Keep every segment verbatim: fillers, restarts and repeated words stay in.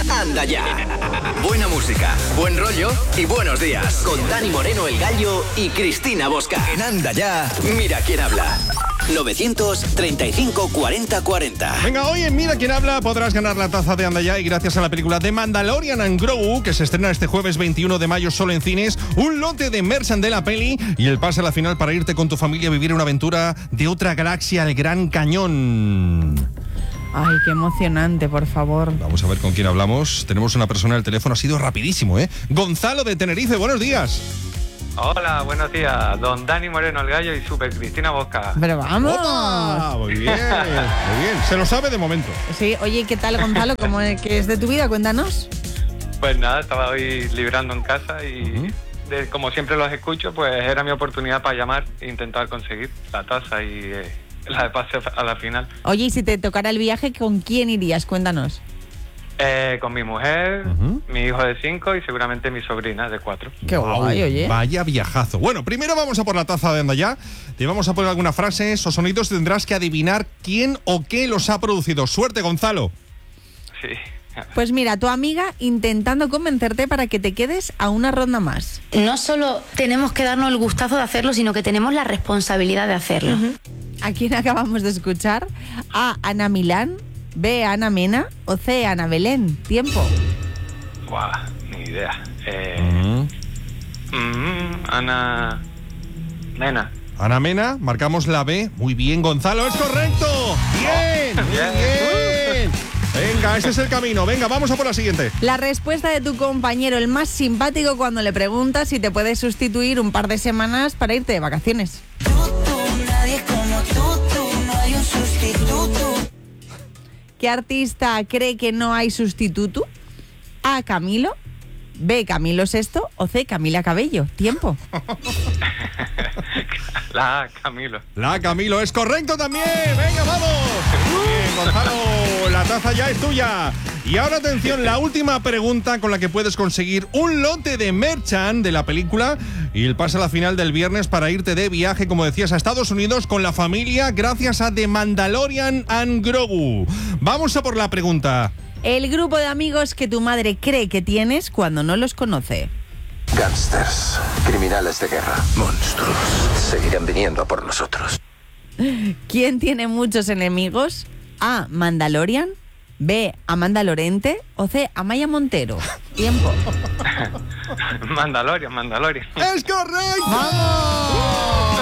Anda Ya. Buena música, buen rollo y buenos días. Con Dani Moreno, El Gallo y Cristina Bosca. En Anda Ya, mira quién habla. novecientos treinta y cinco cuarenta cuarenta. Venga, hoy en Mira quién habla podrás ganar la taza de Anda Ya y gracias a la película The Mandalorian and Grogu, que se estrena este jueves veintiuno de mayo solo en cines, un lote de merchan de la peli y el pase a la final para irte con tu familia a vivir una aventura de otra galaxia al Gran Cañón. Ay, qué emocionante, por favor. Vamos a ver con quién hablamos. Tenemos una persona al teléfono, ha sido rapidísimo, ¿eh? Gonzalo de Tenerife, buenos días. Hola, buenos días, don Dani Moreno, El Gallo y Super Cristina Bosca. Pero vamos. ¡Opa! Muy bien, muy bien. Se lo sabe de momento. Sí, oye, ¿qué tal, Gonzalo? ¿Cómo es, qué es de tu vida? Cuéntanos. Pues nada, estaba hoy librando en casa y uh-huh. de, como siempre los escucho, pues era mi oportunidad para llamar e intentar conseguir la taza y eh, la de pase a la final. Oye, y si te tocara el viaje, ¿con quién irías? Cuéntanos. Eh, con mi mujer, uh-huh. mi hijo de cinco y seguramente mi sobrina de cuatro. Qué wow, guay, oye. Vaya viajazo. Bueno, primero vamos a por la taza de Anda Ya. Te vamos a poner algunas frases o sonidos. Tendrás que adivinar quién o qué los ha producido. Suerte, Gonzalo. Sí. Pues mira, tu amiga intentando convencerte para que te quedes a una ronda más. No solo tenemos que darnos el gustazo de hacerlo, sino que tenemos la responsabilidad de hacerlo. Uh-huh. ¿A quién acabamos de escuchar? A Ana Milán, B, Ana Mena o C, Ana Belén. Tiempo. Guau, ni idea. Eh, uh-huh. mm, Ana Mena. Ana Mena, marcamos la B. Muy bien, Gonzalo, es correcto. Bien, muy bien. bien. Venga, ese es el camino. Venga, vamos a por la siguiente. La respuesta de tu compañero, el más simpático, cuando le preguntas si te puedes sustituir un par de semanas para irte de vacaciones. Tú, tú, nadie como tú, tú, no hay un sustituto. ¿Qué artista cree que no hay sustituto? A, Camilo, B, Camilo sexto o C, Camila Cabello. Tiempo. La Camilo. La Camilo es correcto también. Venga, vamos. Bien, Gonzalo, la taza ya es tuya. Y ahora atención, la última pregunta con la que puedes conseguir un lote de merchan de la película y el pase a la final del viernes para irte de viaje, como decías, a Estados Unidos con la familia gracias a The Mandalorian and Grogu. Vamos a por la pregunta. El grupo de amigos que tu madre cree que tienes cuando no los conoce. Gángsters, criminales de guerra, monstruos, seguirán viniendo a por nosotros. ¿Quién tiene muchos enemigos? A, Mandalorian, B, Amanda Lorente o C, Amaya Montero. Tiempo. Mandalorian, Mandalorian. ¡Es correcto! ¡Vamos!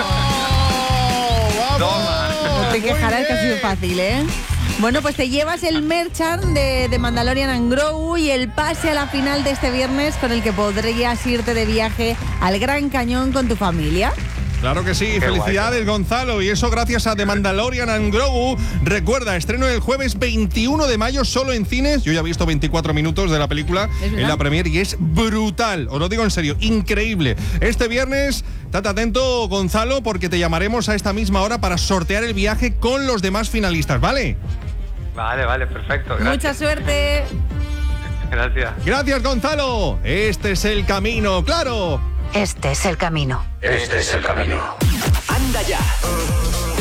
¡Vamos! No te quejarás que ha sido fácil, ¿eh? Bueno, pues te llevas el merchan de, de Mandalorian and Grogu y el pase a la final de este viernes con el que podrías irte de viaje al Gran Cañón con tu familia. Claro que sí, qué felicidades guay, Gonzalo, y eso gracias a The Mandalorian and Grogu. Recuerda, estreno el jueves veintiuno de mayo solo en cines. Yo ya he visto veinticuatro minutos de la película en la premier y es brutal, os lo digo en serio, increíble. Este viernes, estate atento, Gonzalo, porque te llamaremos a esta misma hora para sortear el viaje con los demás finalistas, ¿vale? Vale, vale, perfecto, gracias. Mucha suerte. Gracias. Gracias, Gonzalo. Este es el camino, claro. Este es el camino. Este es el camino. Anda Ya